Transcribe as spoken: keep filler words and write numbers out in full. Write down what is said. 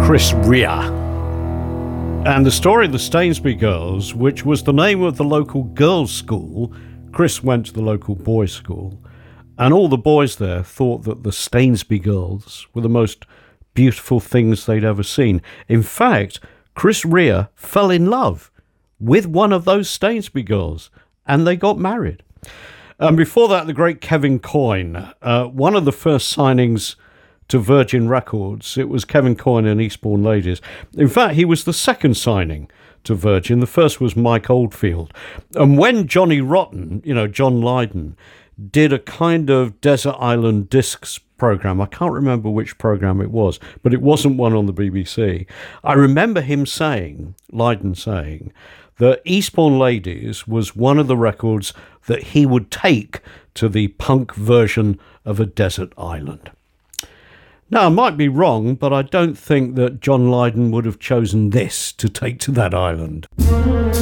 Chris Rea. And the story of the Stainsby Girls, which was the name of the local girls' school. Chris went to the local boys' school, and all the boys there thought that the Stainsby Girls were the most beautiful things they'd ever seen. In fact, Chris Rea fell in love with one of those Stainsby Girls, and they got married. And before that, the great Kevin Coyne, uh, one of the first signings to Virgin Records. It was Kevin Coyne and Eastbourne Ladies. In fact, he was the second signing to Virgin. The first was Mike Oldfield. And when Johnny Rotten, you know, John Lydon, did a kind of Desert Island Discs program, I can't remember which program it was, but it wasn't one on the B B C. I remember him saying, Lydon saying, that Eastbourne Ladies was one of the records that he would take to the punk version of A Desert Island. Now, I might be wrong, but I don't think that John Lydon would have chosen this to take to that island.